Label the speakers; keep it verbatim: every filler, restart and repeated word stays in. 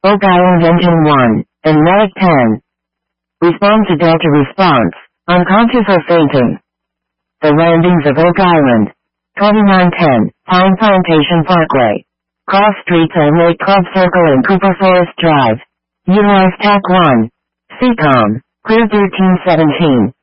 Speaker 1: Oak Island Engine one, and Medic ten. Respond to Delta response, unconscious or fainting. The landings of Oak Island. twenty-nine ten, Pine Plantation Parkway. Cross streets on Lake Club Circle and Cooper Forest Drive. Utilize T A C one. C COM, clear thirteen seventeen.